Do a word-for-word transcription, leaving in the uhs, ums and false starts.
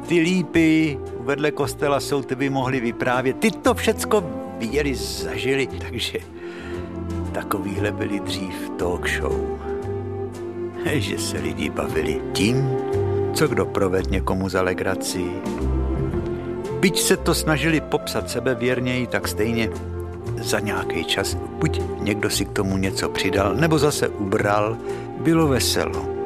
ty lípy vedle kostela jsou, ty by mohli vyprávět. Ty to všecko viděli, zažili, takže takovýhle byli dřív talk show. Že se lidi bavili tím, co kdo proved někomu za legraci. Byť se to snažili popsat sebevěrněji, tak stejně za nějaký čas buď někdo si k tomu něco přidal, nebo zase ubral, bylo veselo.